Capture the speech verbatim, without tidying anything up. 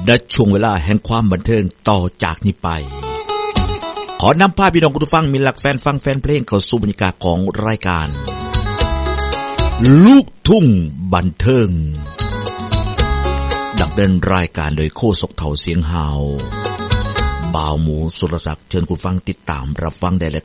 และช่วงเวลาแห่งความบันเทิงต่อจากนี้ไปขอนำพาพี่น้องผู้ฟังมีหลักแฟนฟังแฟนเพลงเข้าสู่บรรยากาศของรายการลูกทุ่งบันเทิงดักเดินรายการโดยโคศกเถ่าเสียงหาวบ่าวหมูสุรศักดิ์เชิญคุณฟังติดตามรับฟังได้เลย